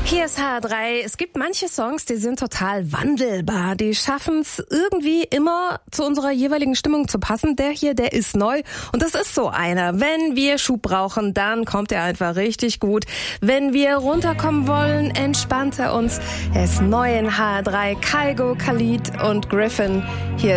Hier ist HR3. Es gibt manche Songs, die sind total wandelbar. Die schaffen es irgendwie immer zu unserer jeweiligen Stimmung zu passen. Der hier, der ist neu. Und das ist so einer. Wenn wir Schub brauchen, dann kommt er einfach richtig gut. Wenn wir runterkommen wollen, entspannt er uns. Er ist neu in HR3. Kygo, Khalid und Griffin. Hier